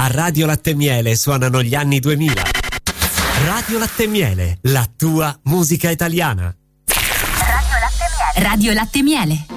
A Radio Latte e Miele suonano gli anni 2000. Radio Latte e Miele, la tua musica italiana. Radio Latte e Miele.